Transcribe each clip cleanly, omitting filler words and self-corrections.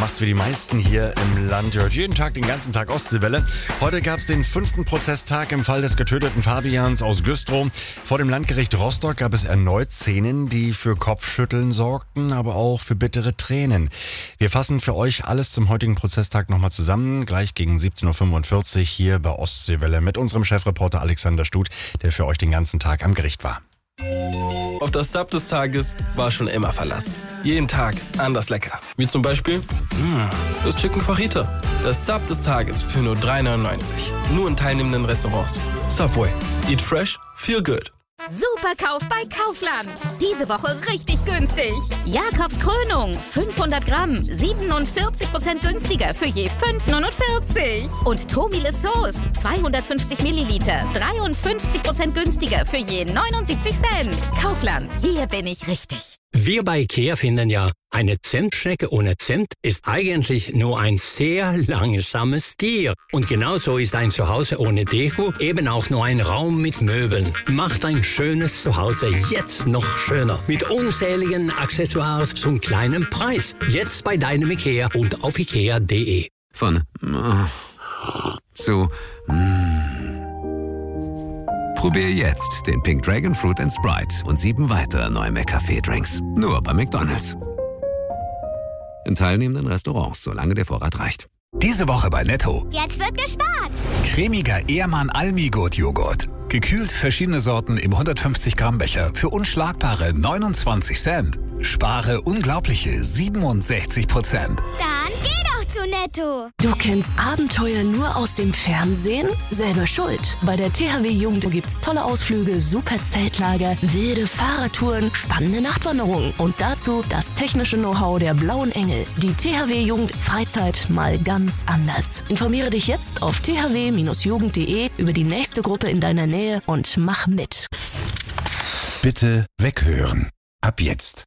macht's wie die meisten hier im Land. Ihr hört jeden Tag, den ganzen Tag Ostseewelle. Heute gab's den 5. Prozesstag im Fall des getöteten Fabians aus Güstrow. Vor dem Landgericht Rostock gab es erneut Szenen, die für Kopfschütteln sorgten, aber auch für bittere Tränen. Wir fassen für euch alles zum heutigen Prozesstag nochmal zusammen. Gleich gegen 17.45 Uhr hier bei Ostseewelle mit unserem Chefreporter Alexander Stut, der für euch den ganzen Tag am Gericht war. Auf das Sub des Tages war schon immer Verlass. Jeden Tag anders lecker. Wie zum Beispiel das Chicken Fajita. Das Sub des Tages für nur 3,99. Nur in teilnehmenden Restaurants. Subway. Eat fresh, feel good. Superkauf bei Kaufland. Diese Woche richtig günstig. Jakobs Krönung, 500 Gramm, 47% günstiger für je 5,49. Und Tomiles Sauce, 250 Milliliter, 53% günstiger für je 79 Cent. Kaufland, hier bin ich richtig. Wir bei IKEA finden ja, eine Zentschnecke ohne Zimt ist eigentlich nur ein sehr langsames Tier. Und genauso ist ein Zuhause ohne Deko eben auch nur ein Raum mit Möbeln. Macht ein schönes Zuhause jetzt noch schöner. Mit unzähligen Accessoires zum kleinen Preis. Jetzt bei deinem IKEA und auf ikea.de. Von zu Probier jetzt den Pink Dragon Fruit & Sprite und 7 weitere neue McCafé-Drinks. Nur bei McDonald's. In teilnehmenden Restaurants, solange der Vorrat reicht. Diese Woche bei Netto. Jetzt wird gespart. Cremiger Ehrmann Almigurt-Joghurt. Gekühlt verschiedene Sorten im 150 Gramm Becher für unschlagbare 29 Cent. Spare unglaubliche 67%. Dann geh doch zu Netto. Du kennst Abenteuer nur aus dem Fernsehen? Selber schuld. Bei der THW Jugend gibt's tolle Ausflüge, super Zeltlager, wilde Fahrradtouren, spannende Nachtwanderungen und dazu das technische Know-how der Blauen Engel. Die THW Jugend Freizeit mal ganz anders. Informiere dich jetzt auf thw-jugend.de über die nächste Gruppe in deiner Nähe und mach mit. Bitte weghören. Ab jetzt.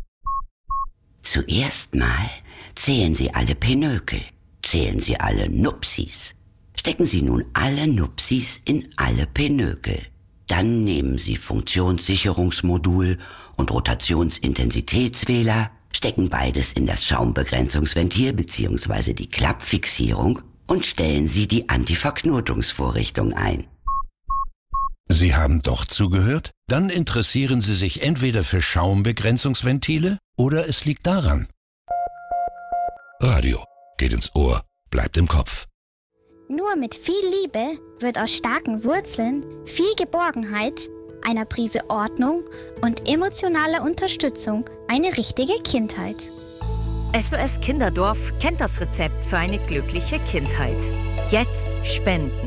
Zuerst mal zählen Sie alle Pinökel, zählen Sie alle Nupsis. Stecken Sie nun alle Nupsis in alle Pinökel. Dann nehmen Sie Funktionssicherungsmodul und Rotationsintensitätswähler, stecken beides in das Schaumbegrenzungsventil bzw. die Klappfixierung und stellen Sie die Antiverknotungsvorrichtung ein. Sie haben doch zugehört? Dann interessieren Sie sich entweder für Schaumbegrenzungsventile oder es liegt daran. Radio geht ins Ohr, bleibt im Kopf. Nur mit viel Liebe wird aus starken Wurzeln viel Geborgenheit, einer Prise Ordnung und emotionaler Unterstützung eine richtige Kindheit. SOS Kinderdorf kennt das Rezept für eine glückliche Kindheit. Jetzt spenden.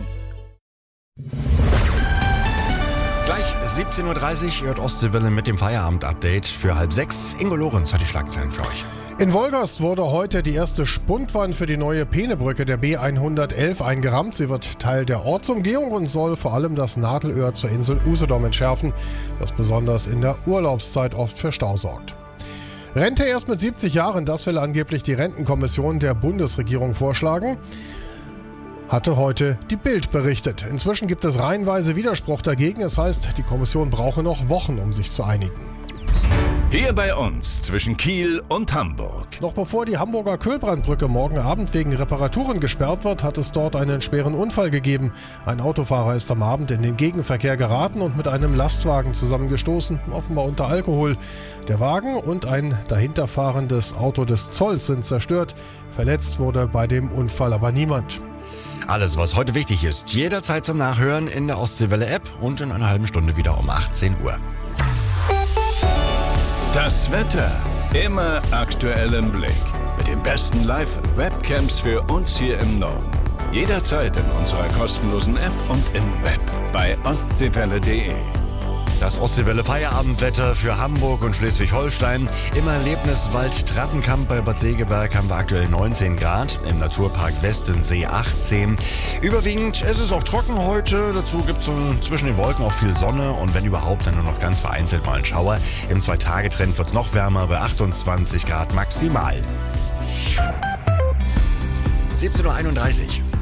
Gleich 17.30 Uhr hört Ostseewelle mit dem Feierabend-Update für 5:30. Ingo Lorenz hat die Schlagzeilen für euch. In Wolgast wurde heute die erste Spundwand für die neue Peenebrücke der B111 eingerammt. Sie wird Teil der Ortsumgehung und soll vor allem das Nadelöhr zur Insel Usedom entschärfen, das besonders in der Urlaubszeit oft für Stau sorgt. Rente erst mit 70 Jahren, das will angeblich die Rentenkommission der Bundesregierung vorschlagen. Hatte heute die Bild berichtet. Inzwischen gibt es reihenweise Widerspruch dagegen. Es heißt, die Kommission brauche noch Wochen, um sich zu einigen. Hier bei uns zwischen Kiel und Hamburg. Noch bevor die Hamburger Kühlbrandbrücke morgen Abend wegen Reparaturen gesperrt wird, hat es dort einen schweren Unfall gegeben. Ein Autofahrer ist am Abend in den Gegenverkehr geraten und mit einem Lastwagen zusammengestoßen, offenbar unter Alkohol. Der Wagen und ein dahinterfahrendes Auto des Zolls sind zerstört. Verletzt wurde bei dem Unfall aber niemand. Alles, was heute wichtig ist, jederzeit zum Nachhören in der Ostseewelle-App und in einer halben Stunde wieder um 18 Uhr. Das Wetter immer aktuell im Blick. Mit den besten Live-Webcams für uns hier im Norden. Jederzeit in unserer kostenlosen App und im Web bei ostseewelle.de. Das Ostseewelle Feierabendwetter für Hamburg und Schleswig-Holstein. Im Erlebniswald Trappenkamp bei Bad Segeberg haben wir aktuell 19 Grad. Im Naturpark Westensee 18. Überwiegend, es ist auch trocken heute. Dazu gibt es zwischen den Wolken auch viel Sonne und wenn überhaupt, dann nur noch ganz vereinzelt mal ein Schauer. Im 2-Tage-Trend wird es noch wärmer bei 28 Grad maximal. 17.31 Uhr.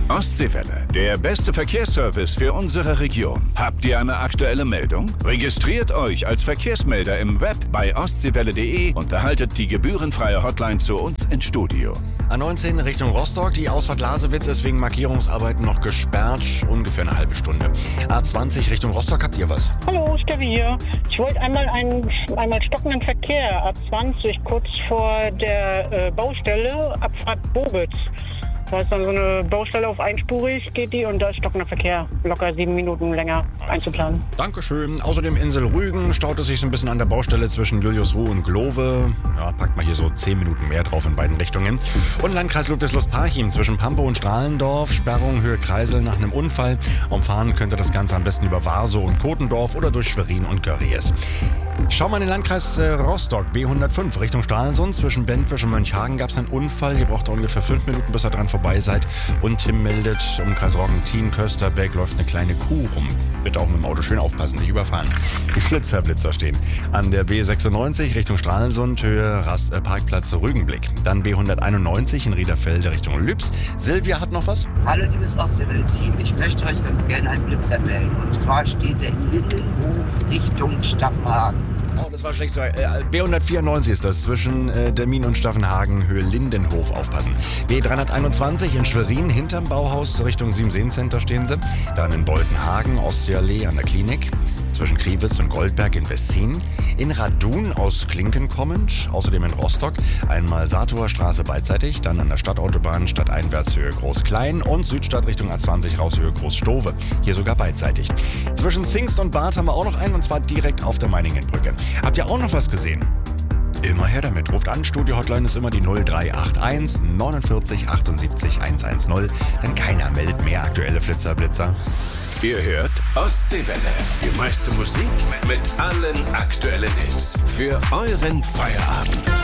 Ostseewelle, der beste Verkehrsservice für unsere Region. Habt ihr eine aktuelle Meldung? Registriert euch als Verkehrsmelder im Web bei ostseewelle.de und erhaltet die gebührenfreie Hotline zu uns ins Studio. A19 Richtung Rostock. Die Ausfahrt Lasewitz ist wegen Markierungsarbeiten noch gesperrt. Ungefähr eine halbe Stunde. A20 Richtung Rostock. Habt ihr was? Hallo, Steffi hier. Ich wollte einmal stockenden Verkehr. A20 kurz vor der Baustelle. Abfahrt Bobitz. Da ist dann so eine Baustelle auf einspurig, geht die, und da ist stockender Verkehr. Locker 7 Minuten länger einzuplanen. Dankeschön. Außerdem Insel Rügen staut es sich so ein bisschen an der Baustelle zwischen Juliusruh und Glove. Ja, packt mal hier so 10 Minuten mehr drauf in beiden Richtungen. Und Landkreis Ludwigslust-Parchim zwischen Pampe und Strahlendorf. Sperrung Höhe Kreisel nach einem Unfall. Umfahren könnte das Ganze am besten über Warsow und Kotendorf oder durch Schwerin und Görries. Schau mal in den Landkreis Rostock, B105, Richtung Stralsund. Zwischen Bentwisch und Mönchhagen gab es einen Unfall. Ihr braucht ungefähr 5 Minuten, bis ihr dran vorbei seid. Und Tim meldet, Umkreis Roggentin, Kösterbeck läuft eine kleine Kuh rum. Bitte auch mit dem Auto schön aufpassen, nicht überfahren. Die Blitzer stehen an der B96 Richtung Stralsund, Höhe Parkplatz Rügenblick. Dann B191 in Riederfelde Richtung Lübs. Silvia hat noch was? Hallo liebes Ostseewelle-Team, ich möchte euch ganz gerne einen Blitzer melden. Und zwar steht er in Lindenhof Richtung Staffenhagen. Oh, das war schlecht. B194 ist das, zwischen Dermin und Staffenhagen, Höhe Lindenhof, aufpassen. B321 in Schwerin, hinterm Bauhaus, Richtung Siemenseen-Center stehen sie. Dann in Boltenhagen, Ostseeallee an der Klinik, zwischen Kriwitz und Goldberg in Westzin. In Radun aus Klinken kommend, außerdem in Rostock, einmal Saartower Straße beidseitig, dann an der Stadtautobahn stadteinwärts Höhe Groß-Klein und Südstadt Richtung A20 raus Höhe Groß-Stove, hier sogar beidseitig. Zwischen Zingst und Barth haben wir auch noch einen, und zwar direkt auf der Meiningenbrücke. Habt ihr auch noch was gesehen? Immer her damit. Ruft an, Studio-Hotline ist immer die 0381 49 78 110, denn keiner meldet mehr aktuelle Blitzer. Ihr hört Ostseewelle, die meiste Musik mit allen aktuellen Hits für euren Feierabend.